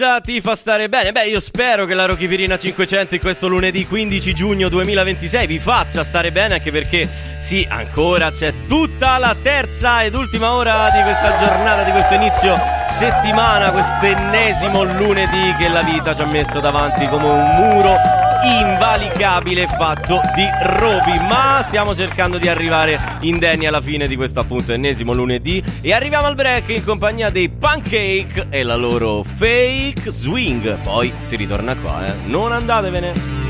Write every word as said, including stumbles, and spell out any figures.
Ti fa stare bene. Beh, io spero che la Rochipirina cinquecento in questo lunedì quindici giugno duemilaventisei vi faccia stare bene, anche perché sì, ancora c'è tutta la terza ed ultima ora di questa giornata, di questo inizio settimana, questo ennesimo lunedì che la vita ci ha messo davanti come un muro invalicabile fatto di rovi. Ma stiamo cercando di arrivare indenni alla fine di questo appunto ennesimo lunedì e arriviamo al break in compagnia dei Pancake e la loro Fake Swing. Poi si ritorna qua, eh. Non andatevene.